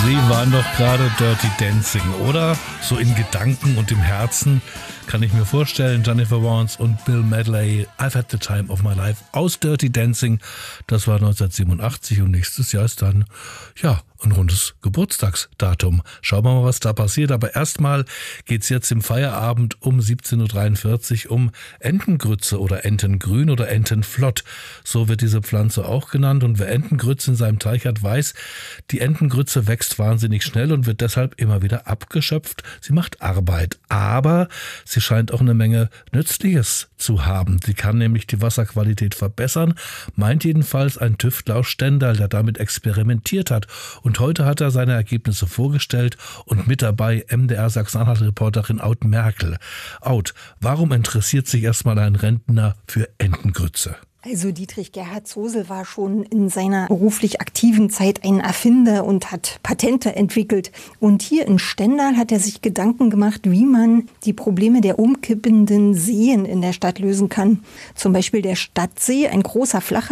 Sie waren doch gerade Dirty Dancing, oder? So in Gedanken und im Herzen kann ich mir vorstellen. Jennifer Warnes und Bill Medley, I've had the time of my life aus Dirty Dancing. Das war 1987 und nächstes Jahr ist dann, ein rundes Geburtstagsdatum. Schauen wir mal, was da passiert. Aber erstmal geht's jetzt im Feierabend um 17.43 Uhr um Entengrütze oder Entengrün oder Entenflott. So wird diese Pflanze auch genannt. Und wer Entengrütze in seinem Teich hat, weiß, die Entengrütze wächst wahnsinnig schnell und wird deshalb immer wieder abgeschöpft. Sie macht Arbeit, aber sie scheint auch eine Menge Nützliches zu haben. Sie kann nämlich die Wasserqualität verbessern, meint jedenfalls ein Tüftler aus Stendal, der damit experimentiert hat. Und heute hat er seine Ergebnisse vorgestellt und mit dabei MDR Sachsen-Anhalt-Reporterin Aud Merkel. Aud, warum interessiert sich erstmal ein Rentner für Entengrütze? Also Dietrich Gerhard Zosel war schon in seiner beruflich aktiven Zeit ein Erfinder und hat Patente entwickelt. Und hier in Stendal hat er sich Gedanken gemacht, wie man die Probleme der umkippenden Seen in der Stadt lösen kann. Zum Beispiel der Stadtsee, ein großer flacher